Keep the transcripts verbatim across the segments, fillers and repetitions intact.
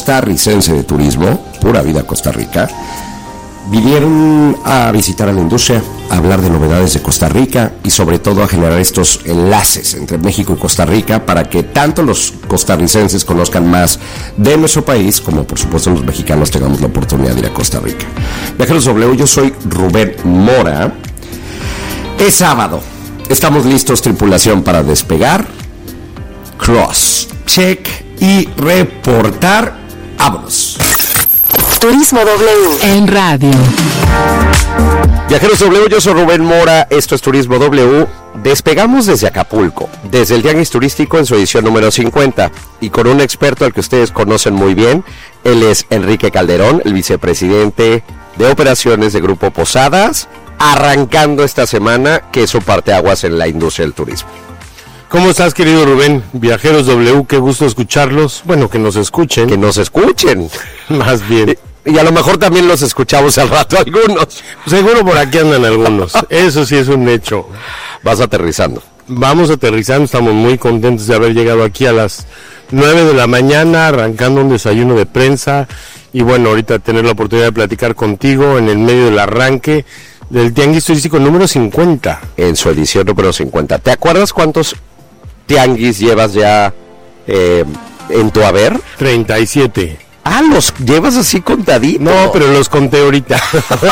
costarricense de turismo, Pura Vida Costa Rica, vinieron a visitar a la industria, a hablar de novedades de Costa Rica y sobre todo a generar estos enlaces entre México y Costa Rica para que tanto los costarricenses conozcan más de nuestro país como por supuesto los mexicanos tengamos la oportunidad de ir a Costa Rica. Viajeros W, yo soy Rubén Mora. Es sábado, estamos listos tripulación para despegar, cross, check y reportar. ¡Vámonos! Turismo W en radio. Viajeros W, yo soy Rubén Mora, esto es Turismo W. Despegamos desde Acapulco, desde el Tianguis Turístico en su edición número cincuenta, y con un experto al que ustedes conocen muy bien. Él es Enrique Calderón, el vicepresidente de operaciones de Grupo Posadas, arrancando esta semana, que es su parteaguas en la industria del turismo. ¿Cómo estás, querido Rubén? Viajeros W, qué gusto escucharlos. Bueno, que nos escuchen. Que nos escuchen. Más bien. Y a lo mejor también los escuchamos al rato algunos. Seguro por aquí andan algunos. Eso sí es un hecho. Vas aterrizando. Vamos aterrizando, estamos muy contentos de haber llegado aquí a las nueve de la mañana, arrancando un desayuno de prensa. Y bueno, ahorita tener la oportunidad de platicar contigo en el medio del arranque del Tianguis Turístico número cincuenta. En su edición número cincuenta. ¿Te acuerdas cuántos tianguis llevas ya eh, en tu haber? treinta y siete. Ah, los llevas así contaditos. No, pero los conté ahorita.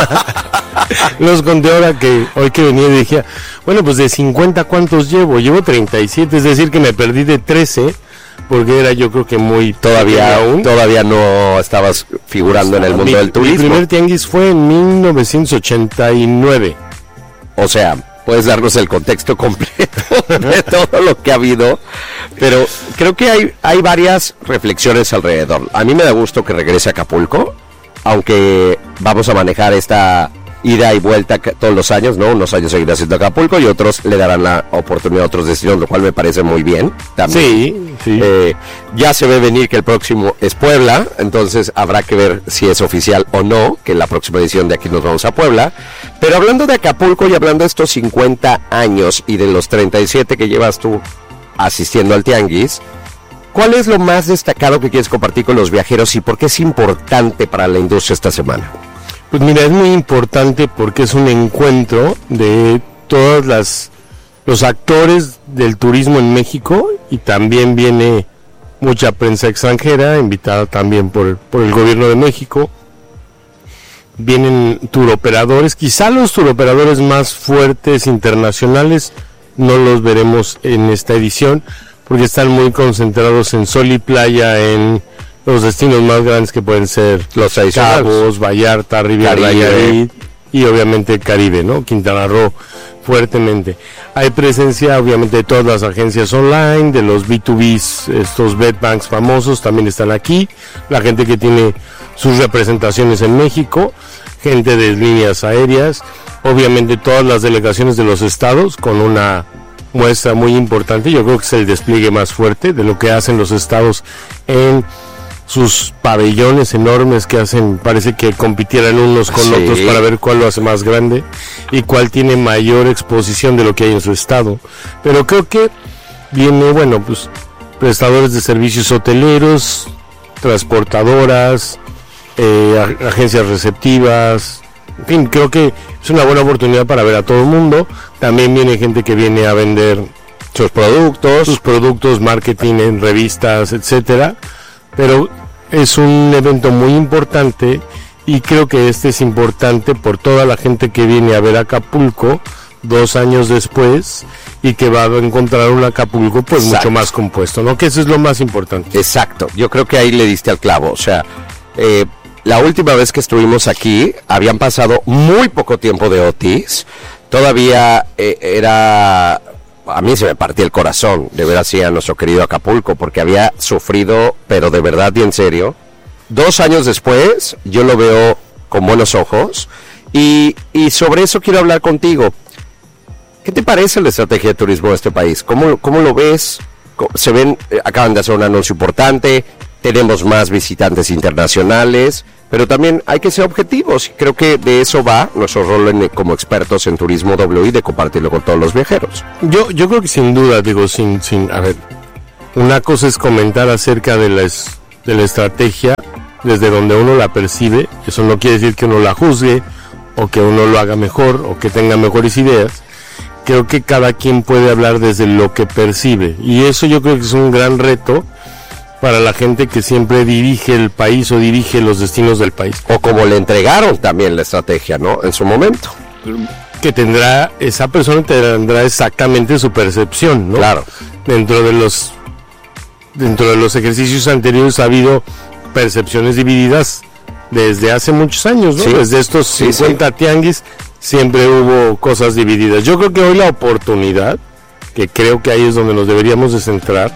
Los conté ahora que hoy que venía y dije, bueno, pues de cincuenta, ¿cuántos llevo? Llevo treinta y siete, es decir que me perdí de trece, porque era yo creo que muy... Todavía aún. Todavía no estabas figurando en el mundo mi, del turismo. Mi primer tianguis fue en mil novecientos ochenta y nueve. O sea, puedes darnos el contexto completo de todo lo que ha habido, pero creo que hay, hay varias reflexiones alrededor. A mí me da gusto que regrese a Acapulco, aunque vamos a manejar esta ida y vuelta todos los años, ¿no? Unos años seguirá siendo Acapulco y otros le darán la oportunidad a otros destinos, lo cual me parece muy bien también. Sí, sí. Eh, ya se ve venir que el próximo es Puebla, entonces habrá que ver si es oficial o no, que en la próxima edición de Aquí nos vamos a Puebla. Pero hablando de Acapulco y hablando de estos cincuenta años y de los treinta y siete que llevas tú asistiendo al Tianguis, ¿cuál es lo más destacado que quieres compartir con los viajeros y por qué es importante para la industria esta semana? Pues mira, es muy importante porque es un encuentro de todas las los actores del turismo en México, y también viene mucha prensa extranjera, invitada también por, por el gobierno de México. Vienen turoperadores, quizá los turoperadores más fuertes internacionales no los veremos en esta edición, porque están muy concentrados en sol y playa, en los destinos más grandes que pueden ser los Cabos, Vallarta, Riviera Nayarit y obviamente el Caribe, ¿no? Quintana Roo, fuertemente. Hay presencia obviamente de todas las agencias online, de los B dos Bs, estos bedbanks famosos también están aquí, la gente que tiene sus representaciones en México, gente de líneas aéreas, obviamente todas las delegaciones de los estados con una muestra muy importante. Yo creo que es el despliegue más fuerte de lo que hacen los estados en sus pabellones enormes que hacen, parece que compitieran unos con sí. otros para ver cuál lo hace más grande y cuál tiene mayor exposición de lo que hay en su estado. Pero creo que viene, bueno, pues prestadores de servicios hoteleros, transportadoras, eh, agencias receptivas, en fin, creo que es una buena oportunidad para ver a todo el mundo. También viene gente que viene a vender sus productos, sus productos, marketing en revistas, etcétera. Pero es un evento muy importante y creo que este es importante por toda la gente que viene a ver Acapulco dos años después y que va a encontrar un Acapulco pues Exacto. mucho más compuesto, ¿no? Que eso es lo más importante. Exacto, yo creo que ahí le diste al clavo, o sea, eh, la última vez que estuvimos aquí habían pasado muy poco tiempo de Otis, todavía eh, era... A mí se me partía el corazón de ver así a nuestro querido Acapulco, porque había sufrido, pero de verdad y en serio. Dos años después, yo lo veo con buenos ojos, y, y sobre eso quiero hablar contigo. ¿Qué te parece la estrategia de turismo de este país? ¿Cómo, cómo lo ves? Se ven, acaban de hacer un anuncio importante, tenemos más visitantes internacionales, pero también hay que ser objetivos, y creo que de eso va nuestro rol en, como expertos en Turismo W, de compartirlo con todos los viajeros. Yo yo creo que sin duda, digo, sin, sin, a ver, una cosa es comentar acerca de la, de la estrategia, desde donde uno la percibe. Eso no quiere decir que uno la juzgue o que uno lo haga mejor o que tenga mejores ideas. Creo que cada quien puede hablar desde lo que percibe, y eso yo creo que es un gran reto para la gente que siempre dirige el país o dirige los destinos del país. O como le entregaron también la estrategia, ¿no? En su momento. Que tendrá, esa persona tendrá exactamente su percepción, ¿no? Claro. Dentro de los, dentro de los ejercicios anteriores ha habido percepciones divididas desde hace muchos años, ¿no? Sí. Desde estos cincuenta sí, sí. tianguis siempre hubo cosas divididas. Yo creo que hoy la oportunidad, que creo que ahí es donde nos deberíamos de centrar,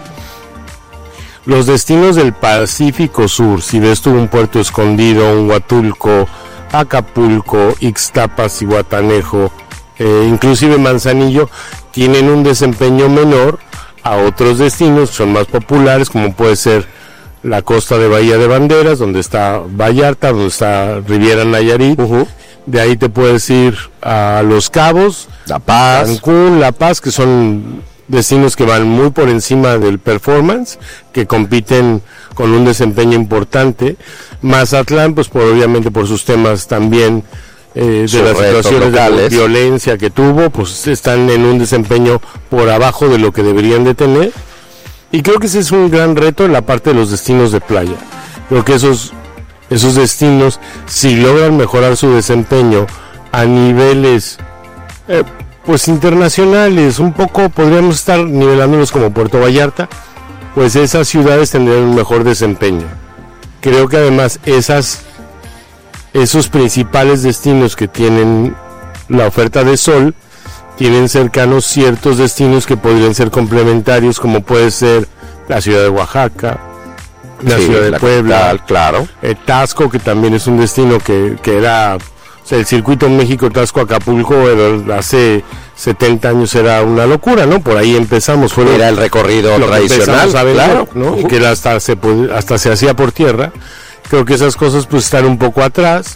los destinos del Pacífico Sur, si ves tú un Puerto Escondido, un Huatulco, Acapulco, Ixtapas y Guatanejo, eh, inclusive Manzanillo, tienen un desempeño menor a otros destinos que son más populares, como puede ser la costa de Bahía de Banderas, donde está Vallarta, donde está Riviera Nayarit. Uh-huh. De ahí te puedes ir a Los Cabos, La Paz, Cancún, La Paz, que son destinos que van muy por encima del performance, que compiten con un desempeño importante. Mazatlán, pues por obviamente por sus temas también eh, de las situaciones locales de violencia que tuvo, pues están en un desempeño por abajo de lo que deberían de tener. Y creo que ese es un gran reto en la parte de los destinos de playa. Creo que esos esos destinos, si logran mejorar su desempeño a niveles eh, pues internacionales, un poco podríamos estar nivelándolos como Puerto Vallarta, pues esas ciudades tendrían un mejor desempeño. Creo que además esas esos principales destinos que tienen la oferta de sol tienen cercanos ciertos destinos que podrían ser complementarios, como puede ser la ciudad de Oaxaca, la sí, ciudad de la Puebla, capital, claro. eh, Taxco, que también es un destino que, que era, o sea, el circuito México Taxco Acapulco era, hace setenta años era una locura, ¿no? Por ahí empezamos, fue era el recorrido tradicional, a ver, claro, ¿no? Uh-huh. Que hasta se hasta se hacía por tierra. Creo que esas cosas pues están un poco atrás.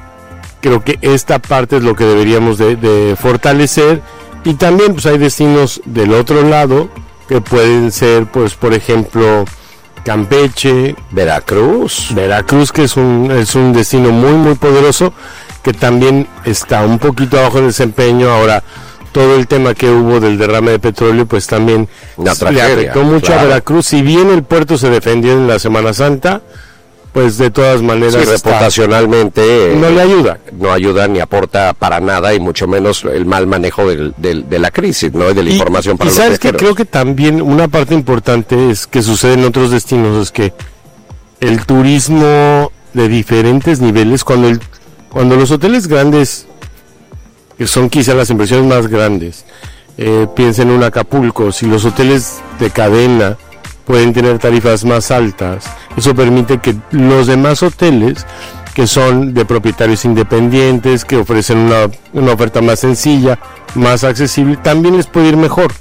Creo que esta parte es lo que deberíamos de, de fortalecer, y también pues hay destinos del otro lado que pueden ser, pues por ejemplo, Campeche, Veracruz, Veracruz que es un es un destino muy muy poderoso, que también está un poquito abajo en desempeño. Ahora todo el tema que hubo del derrame de petróleo pues también Una le tragedia, afectó mucho claro. a Veracruz. Si bien el puerto se defendió en la Semana Santa, pues de todas maneras sí, reputacionalmente no eh, le ayuda no ayuda ni aporta para nada, y mucho menos el mal manejo del, del, de la crisis, no, y de la y, información para y los sabes que viajeros. creo que también una parte importante es que sucede en otros destinos, es que el turismo de diferentes niveles, cuando el cuando los hoteles grandes, que son quizá las inversiones más grandes, eh, piensa en un Acapulco, si los hoteles de cadena pueden tener tarifas más altas, eso permite que los demás hoteles, que son de propietarios independientes, que ofrecen una, una oferta más sencilla, más accesible, también les puede ir mejor.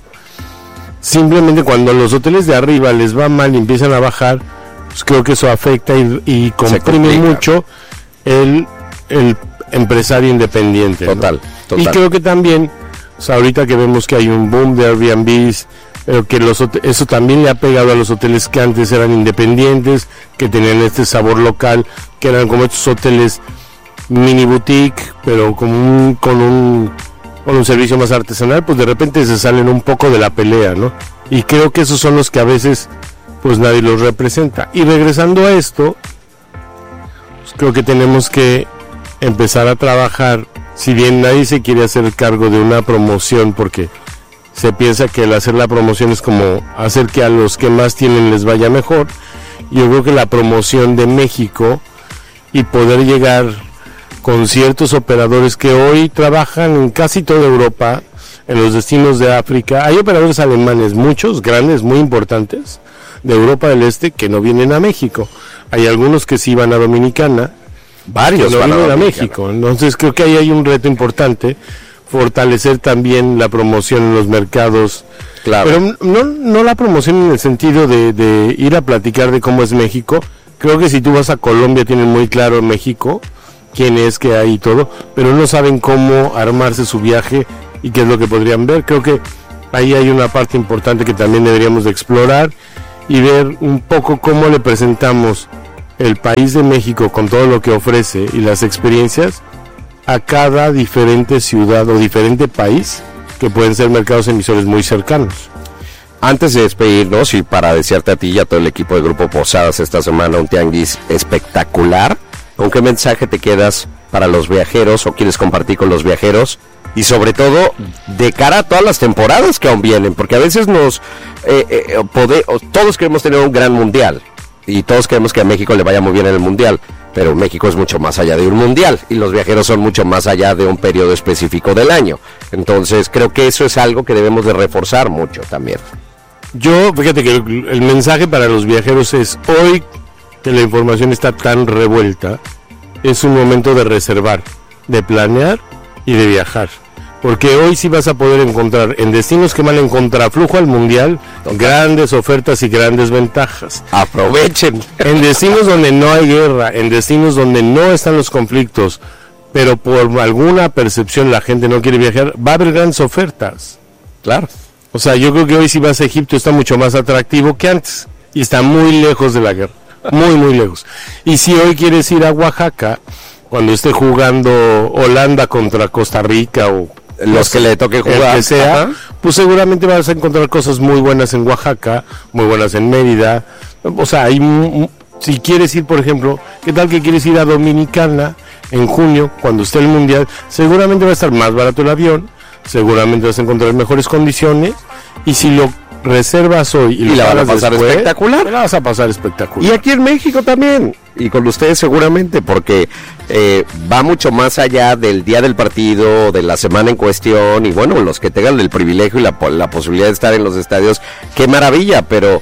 Simplemente cuando a los hoteles de arriba les va mal y empiezan a bajar, pues creo que eso afecta y, y comprime mucho el, el empresario independiente. Total, ¿no? total. Y creo que también, o sea, ahorita que vemos que hay un boom de Airbnbs, pero que los eso también le ha pegado a los hoteles que antes eran independientes, que tenían este sabor local, que eran como estos hoteles mini boutique, pero con un, con un con un servicio más artesanal, pues de repente se salen un poco de la pelea, ¿no? Y creo que esos son los que a veces pues nadie los representa. Y regresando a esto, pues creo que tenemos que empezar a trabajar, si bien nadie se quiere hacer cargo de una promoción, porque se piensa que el hacer la promoción es como hacer que a los que más tienen les vaya mejor. Yo creo que la promoción de México y poder llegar con ciertos operadores que hoy trabajan en casi toda Europa, en los destinos de África, hay operadores alemanes, muchos, grandes, muy importantes, de Europa del Este, que no vienen a México. Hay algunos que sí van a Dominicana, varios que no van vienen a, a México. Entonces creo que ahí hay un reto importante, fortalecer también la promoción en los mercados, claro. Pero no, no la promoción en el sentido de, de ir a platicar de cómo es México. Creo que si tú vas a Colombia tienen muy claro México, quién es, qué hay y todo, pero no saben cómo armarse su viaje y qué es lo que podrían ver. Creo que ahí hay una parte importante que también deberíamos de explorar y ver un poco cómo le presentamos el país de México con todo lo que ofrece y las experiencias a cada diferente ciudad o diferente país, que pueden ser mercados emisores muy cercanos. Antes de despedirnos y para desearte a ti y a todo el equipo de Grupo Posadas esta semana un tianguis espectacular, ¿con qué mensaje te quedas para los viajeros o quieres compartir con los viajeros? Y sobre todo, de cara a todas las temporadas que aún vienen, porque a veces nos eh, eh, poder, todos queremos tener un gran mundial y todos queremos que a México le vaya muy bien en el mundial, pero México es mucho más allá de un mundial y los viajeros son mucho más allá de un periodo específico del año. Entonces creo que eso es algo que debemos de reforzar mucho también. Yo, fíjate que el, el mensaje para los viajeros es: hoy que la información está tan revuelta, es un momento de reservar, de planear y de viajar, porque hoy sí vas a poder encontrar en destinos que van en contraflujo al mundial grandes ofertas y grandes ventajas. Aprovechen. En destinos donde no hay guerra, en destinos donde no están los conflictos, pero por alguna percepción la gente no quiere viajar, va a haber grandes ofertas. Claro. O sea, yo creo que hoy si vas a Egipto está mucho más atractivo que antes y está muy lejos de la guerra, muy muy lejos. Y si hoy quieres ir a Oaxaca, cuando esté jugando Holanda contra Costa Rica o los que le toque jugar, que sea, ajá, pues seguramente vas a encontrar cosas muy buenas en Oaxaca, muy buenas en Mérida. O sea, hay, si quieres ir, por ejemplo, ¿qué tal que quieres ir a Dominicana en junio, cuando esté el Mundial? Seguramente va a estar más barato el avión, seguramente vas a encontrar mejores condiciones, y si lo reservas hoy y, y lo la van a pasar después, espectacular, la vas a pasar espectacular. Y aquí en México también, y con ustedes seguramente, porque eh, va mucho más allá del día del partido, de la semana en cuestión, y bueno, los que tengan el privilegio y la, la posibilidad de estar en los estadios, qué maravilla, pero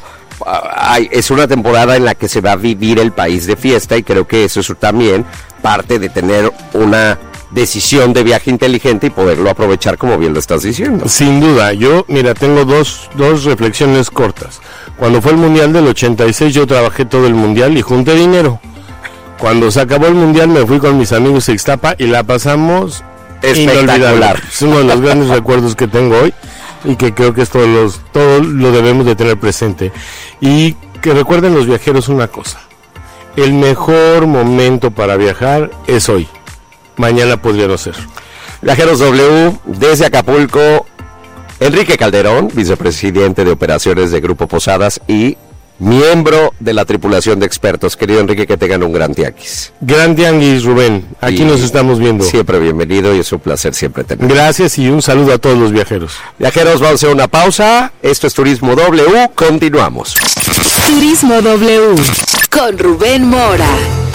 ay, es una temporada en la que se va a vivir el país de fiesta, y creo que eso es también parte de tener una decisión de viaje inteligente y poderlo aprovechar, como bien lo estás diciendo. Sin duda. Yo, mira, tengo dos, dos reflexiones cortas. Cuando fue el Mundial del ochenta y seis, yo trabajé todo el Mundial y junté dinero. Cuando se acabó el Mundial, me fui con mis amigos a Ixtapa y la pasamos espectacular. Es uno de los grandes recuerdos que tengo hoy y que creo que esto los, todo lo debemos de tener presente. Y que recuerden los viajeros una cosa: el mejor momento para viajar es hoy. Mañana podría no ser. Viajeros W, desde Acapulco, Enrique Calderón, vicepresidente de operaciones de Grupo Posadas y miembro de la tripulación de expertos. Querido Enrique, que tengan un gran tianguis. Gran tianguis, Rubén. Aquí y nos estamos viendo. Siempre bienvenido y es un placer siempre tenerlo. Gracias y un saludo a todos los viajeros. Viajeros, vamos a hacer una pausa. Esto es Turismo W. Continuamos. Turismo W con Rubén Mora.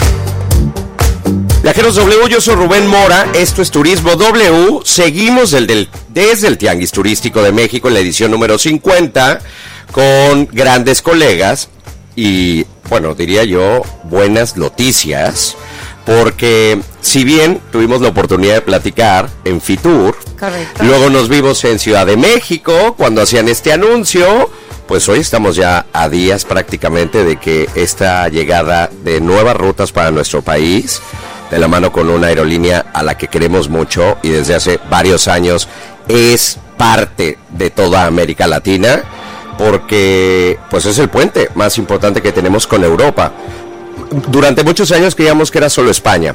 Viajeros W, yo soy Rubén Mora, esto es Turismo W, seguimos el del, desde el Tianguis Turístico de México en la edición número cincuenta, con grandes colegas y, bueno, diría yo, buenas noticias, porque si bien tuvimos la oportunidad de platicar en Fitur, correcto, luego nos vimos en Ciudad de México cuando hacían este anuncio, pues hoy estamos ya a días prácticamente de que esta llegada de nuevas rutas para nuestro país, de la mano con una aerolínea a la que queremos mucho y desde hace varios años es parte de toda América Latina, porque pues es el puente más importante que tenemos con Europa. Durante muchos años creíamos que era solo España.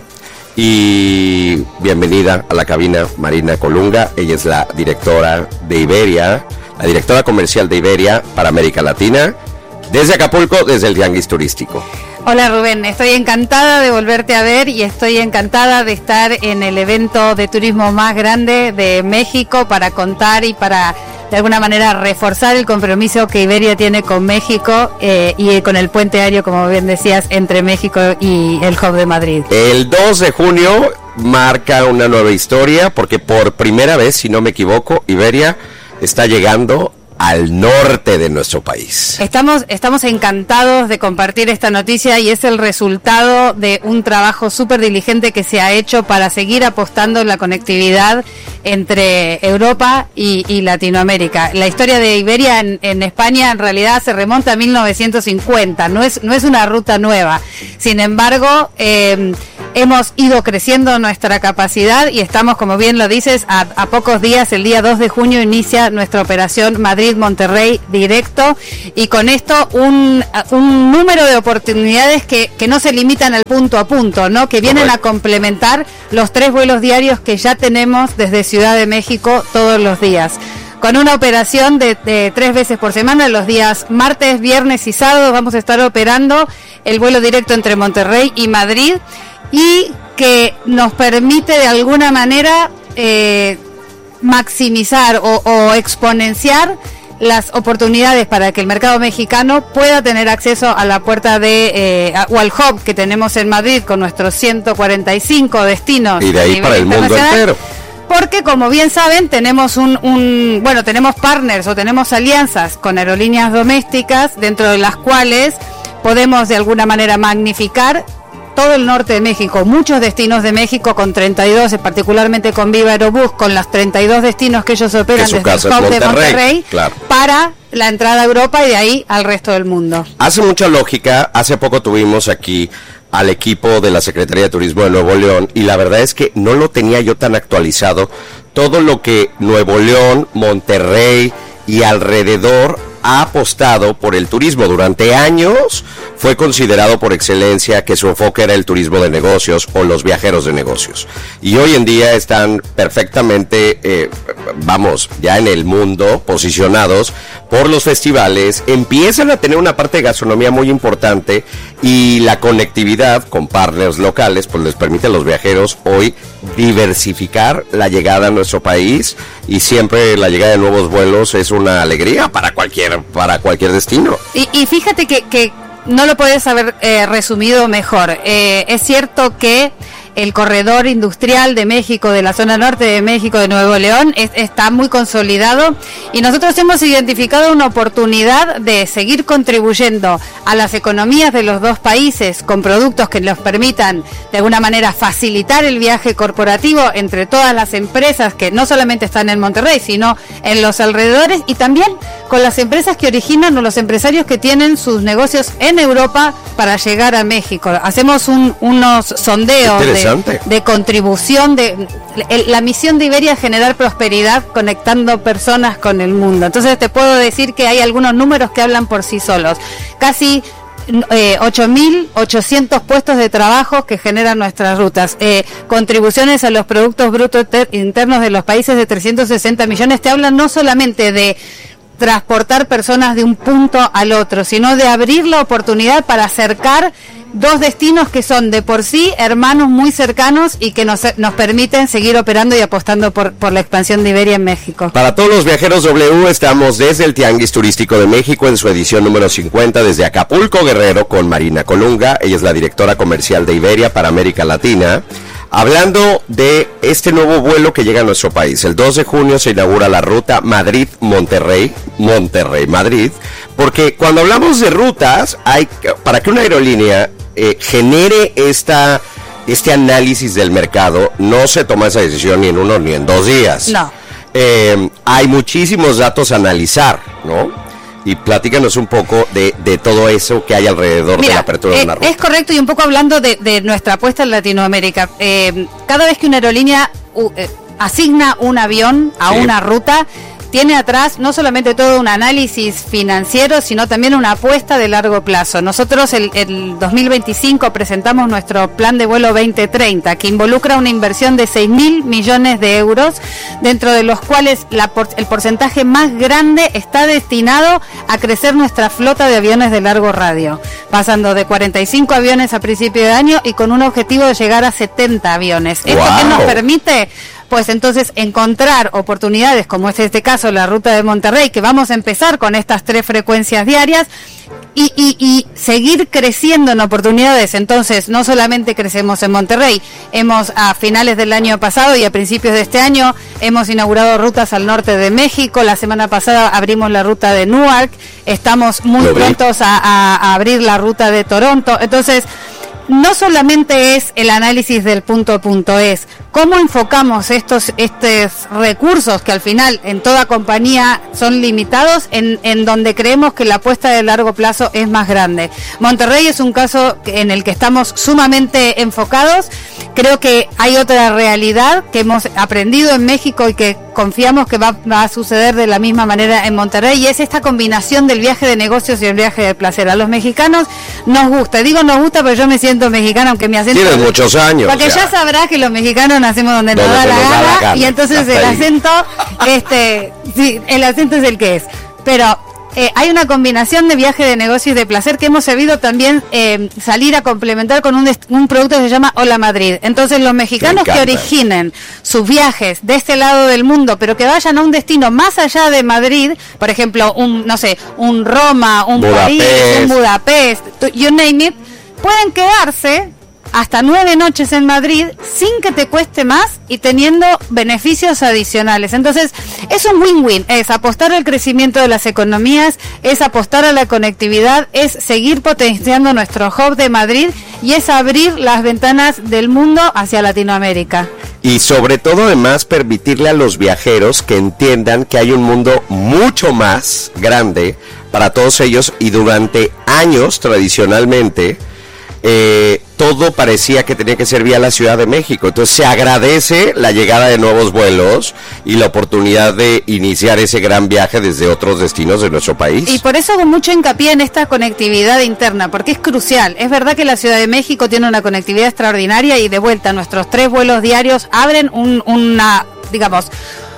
Y bienvenida a la cabina Marina Colunga, ella es la directora de Iberia, la directora comercial de Iberia para América Latina, desde Acapulco, desde el Tianguis Turístico. Hola Rubén, estoy encantada de volverte a ver y estoy encantada de estar en el evento de turismo más grande de México para contar y para de alguna manera reforzar el compromiso que Iberia tiene con México eh, y con el puente aéreo, como bien decías, entre México y el hub de Madrid. El dos de junio marca una nueva historia porque por primera vez, si no me equivoco, Iberia está llegando al norte de nuestro país. Estamos, estamos encantados de compartir esta noticia y es el resultado de un trabajo súper diligente que se ha hecho para seguir apostando en la conectividad entre Europa y, y Latinoamérica. La historia de Iberia en, en España en realidad se remonta a mil novecientos cincuenta, no es, no es una ruta nueva. Sin embargo, eh, hemos ido creciendo nuestra capacidad y estamos, como bien lo dices, a, a pocos días, el día dos de junio inicia nuestra operación Madrid-Monterrey directo, y con esto un, un número de oportunidades que, que no se limitan al punto a punto, ¿no? Que vienen a complementar los tres vuelos diarios que ya tenemos desde Ciudad de México todos los días, con una operación de, de tres veces por semana. Los días martes, viernes y sábado vamos a estar operando el vuelo directo entre Monterrey y Madrid, y que nos permite de alguna manera eh, maximizar o, o exponenciar las oportunidades para que el mercado mexicano pueda tener acceso a la puerta de eh, o al hub que tenemos en Madrid con nuestros ciento cuarenta y cinco destinos y de ahí para el mundo entero. Porque, como bien saben, tenemos un, un, bueno, tenemos partners o tenemos alianzas con aerolíneas domésticas, dentro de las cuales podemos de alguna manera magnificar todo el norte de México, muchos destinos de México con treinta y dos, particularmente con Viva Aerobús, con los treinta y dos destinos que ellos operan desde el hub de Monterrey, claro, para la entrada a Europa y de ahí al resto del mundo. Hace mucha lógica. Hace poco tuvimos aquí al equipo de la Secretaría de Turismo de Nuevo León, y la verdad es que no lo tenía yo tan actualizado, todo lo que Nuevo León, Monterrey y alrededor ha apostado por el turismo. Durante años fue considerado por excelencia que su enfoque era el turismo de negocios o los viajeros de negocios, y hoy en día están perfectamente, eh, vamos, ya en el mundo, posicionados por los festivales, empiezan a tener una parte de gastronomía muy importante, y la conectividad con partners locales pues les permite a los viajeros hoy diversificar la llegada a nuestro país, y siempre la llegada de nuevos vuelos es una alegría para cualquier para cualquier destino. Y, y fíjate que, que no lo puedes haber eh, resumido mejor. Eh, es cierto que el corredor industrial de México, de la zona norte de México, de Nuevo León, es, está muy consolidado, y nosotros hemos identificado una oportunidad de seguir contribuyendo a las economías de los dos países con productos que nos permitan de alguna manera facilitar el viaje corporativo entre todas las empresas que no solamente están en Monterrey, sino en los alrededores, y también con las empresas que originan o los empresarios que tienen sus negocios en Europa para llegar a México. Hacemos un, unos sondeos de de contribución de el, la misión de Iberia es generar prosperidad conectando personas con el mundo. Entonces te puedo decir que hay algunos números que hablan por sí solos. Casi eh, ocho mil ochocientos puestos de trabajo que generan nuestras rutas, eh, contribuciones a los productos brutos internos de los países de trescientos sesenta millones. Te hablan no solamente de transportar personas de un punto al otro, sino de abrir la oportunidad para acercar dos destinos que son de por sí hermanos muy cercanos y que nos, nos permiten seguir operando y apostando por, por la expansión de Iberia en México. Para todos los viajeros W, estamos desde el Tianguis Turístico de México en su edición número cincuenta, desde Acapulco, Guerrero, con Marina Colunga. Ella es la directora comercial de Iberia para América Latina, hablando de este nuevo vuelo que llega a nuestro país. El dos de junio se inaugura la ruta Madrid-Monterrey, Monterrey-Madrid, porque cuando hablamos de rutas, hay para que una aerolínea eh, genere esta este análisis del mercado, no se toma esa decisión ni en uno ni en dos días. No. Eh, hay muchísimos datos a analizar, ¿no? Y platícanos un poco de, de todo eso que hay alrededor. Mira, de la apertura eh, de una ruta. Es correcto, y un poco hablando de, de nuestra apuesta en Latinoamérica. Eh, cada vez que una aerolínea uh, eh, asigna un avión a sí. una ruta, tiene atrás no solamente todo un análisis financiero, sino también una apuesta de largo plazo. Nosotros el, el dos mil veinticinco presentamos nuestro plan de vuelo veinte treinta, que involucra una inversión de seis mil millones de euros, dentro de los cuales la por, el porcentaje más grande está destinado a crecer nuestra flota de aviones de largo radio, pasando de cuarenta y cinco aviones a principio de año y con un objetivo de llegar a setenta aviones. Wow. ¿Esto qué nos permite? Pues entonces encontrar oportunidades, como es este caso la ruta de Monterrey, que vamos a empezar con estas tres frecuencias diarias, y, y, y seguir creciendo en oportunidades. Entonces no solamente crecemos en Monterrey, hemos a finales del año pasado y a principios de este año hemos inaugurado rutas al norte de México. La semana pasada abrimos la ruta de Newark, estamos muy prontos a, a, a abrir la ruta de Toronto. Entonces no solamente es el análisis del punto a punto, es cómo enfocamos estos, estos recursos que al final en toda compañía son limitados en, en donde creemos que la apuesta de largo plazo es más grande. Monterrey es un caso en el que estamos sumamente enfocados. Creo que hay otra realidad que hemos aprendido en México y que confiamos que va, va a suceder de la misma manera en Monterrey, y es esta combinación del viaje de negocios y el viaje de placer. A los mexicanos nos gusta, digo nos gusta porque yo me siento mexicana, aunque mi acento... Tienes muchos años. Porque ya, ya sabrás que los mexicanos nacemos donde nos da la gana, la gana, y entonces el ahí. acento, este, sí, el acento es el que es. Pero eh, hay una combinación de viaje de negocios y de placer que hemos sabido también eh, salir a complementar con un, dest- un producto que se llama Hola Madrid. Entonces los mexicanos que originen sus viajes de este lado del mundo, pero que vayan a un destino más allá de Madrid, por ejemplo, un, no sé, un Roma, un Budapest. París, un Budapest, you name it, pueden quedarse hasta nueve noches en Madrid sin que te cueste más y teniendo beneficios adicionales. Entonces es un win-win, es apostar al crecimiento de las economías, es apostar a la conectividad, es seguir potenciando nuestro hub de Madrid y es abrir las ventanas del mundo hacia Latinoamérica. Y sobre todo además permitirle a los viajeros que entiendan que hay un mundo mucho más grande para todos ellos, y durante años tradicionalmente Eh, todo parecía que tenía que ser vía la Ciudad de México. Entonces se agradece la llegada de nuevos vuelos y la oportunidad de iniciar ese gran viaje desde otros destinos de nuestro país. Y por eso hago mucho hincapié en esta conectividad interna, porque es crucial. Es verdad que la Ciudad de México tiene una conectividad extraordinaria y de vuelta nuestros tres vuelos diarios abren un, una, digamos,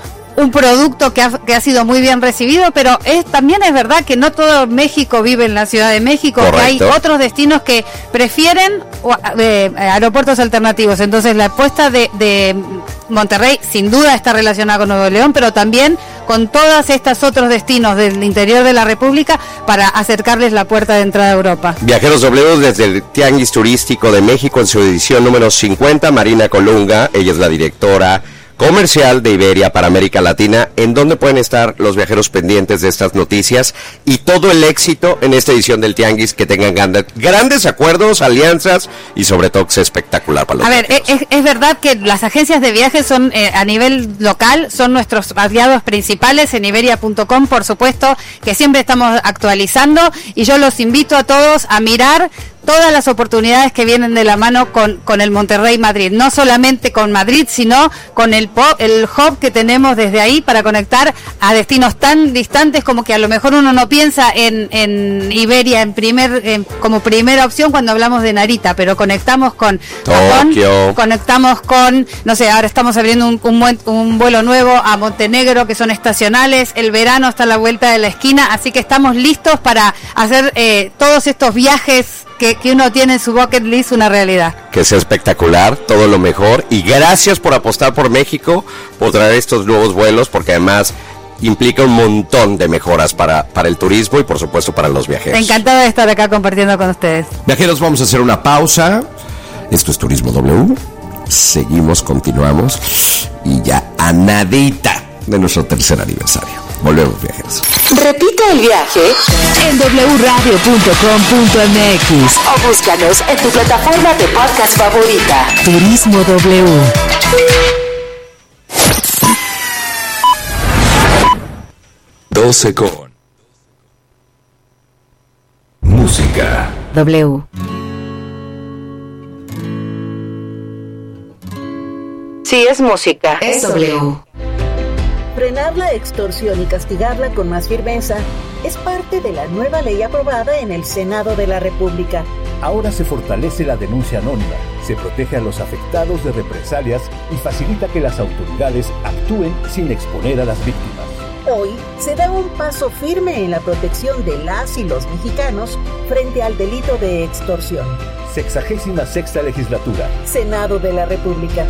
un producto que ha, que ha sido muy bien recibido, pero es también es verdad que no todo México vive en la Ciudad de México. Correcto. Que hay otros destinos que prefieren eh, aeropuertos alternativos. Entonces la apuesta de, de Monterrey sin duda está relacionada con Nuevo León, pero también con todos estos otros destinos del interior de la República para acercarles la puerta de entrada a Europa. Viajeros W desde el Tianguis Turístico de México en su edición número cincuenta, Marina Colunga, ella es la directora comercial de Iberia para América Latina, en donde pueden estar los viajeros pendientes de estas noticias y todo el éxito en esta edición del Tianguis, que tengan grandes, grandes acuerdos, alianzas y sobre todo que sea espectacular para los A ver, es, es verdad que las agencias de viajes son eh, a nivel local, son nuestros aliados principales en Iberia punto com, por supuesto, que siempre estamos actualizando, y yo los invito a todos a mirar todas las oportunidades que vienen de la mano con, con el Monterrey Madrid, no solamente con Madrid, sino con el pop, el hub que tenemos desde ahí para conectar a destinos tan distantes como que a lo mejor uno no piensa en, en Iberia en primer en, como primera opción cuando hablamos de Narita, pero conectamos con Japón, conectamos con, no sé, ahora estamos abriendo un, un, buen, un vuelo nuevo a Montenegro, que son estacionales, el verano está a la vuelta de la esquina, así que estamos listos para hacer eh, todos estos viajes Que, que uno tiene en su bucket list una realidad. Que sea espectacular, todo lo mejor, y gracias por apostar por México, por traer estos nuevos vuelos, porque además implica un montón de mejoras para, para el turismo y por supuesto para los viajeros. Encantada de estar acá compartiendo con ustedes. Viajeros, vamos a hacer una pausa. Esto es Turismo W. Seguimos, continuamos y ya a nadita de nuestro tercer aniversario. Volvemos, viajeros. Repite el viaje en doble u radio punto com punto m x o búscanos en tu plataforma de podcast favorita. Turismo W. doce con música. W. Si es música, es W. Frenar la extorsión y castigarla con más firmeza es parte de la nueva ley aprobada en el Senado de la República. Ahora se fortalece la denuncia anónima, se protege a los afectados de represalias y facilita que las autoridades actúen sin exponer a las víctimas. Hoy se da un paso firme en la protección de las y los mexicanos frente al delito de extorsión. Sexagésima sexta legislatura. Senado de la República.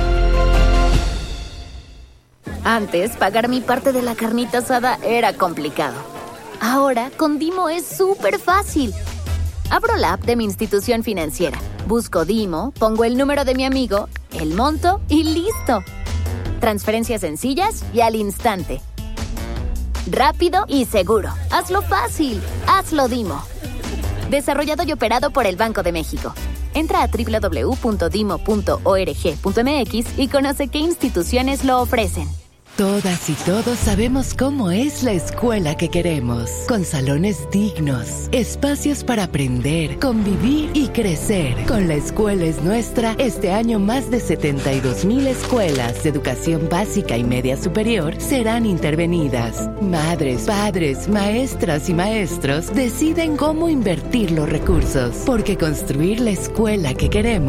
Antes, pagar mi parte de la carnita asada era complicado. Ahora, con Dimo es súper fácil. Abro la app de mi institución financiera, busco Dimo, pongo el número de mi amigo, el monto y ¡listo! Transferencias sencillas y al instante. Rápido y seguro. Hazlo fácil. Hazlo Dimo. Desarrollado y operado por el Banco de México. Entra a doble u doble u doble u punto dimo punto org punto eme equis y conoce qué instituciones lo ofrecen. Todas y todos sabemos cómo es la escuela que queremos, con salones dignos, espacios para aprender, convivir y crecer. Con La Escuela es Nuestra, este año más de setenta y dos mil escuelas de educación básica y media superior serán intervenidas. Madres, padres, maestras y maestros deciden cómo invertir los recursos, porque construir la escuela que queremos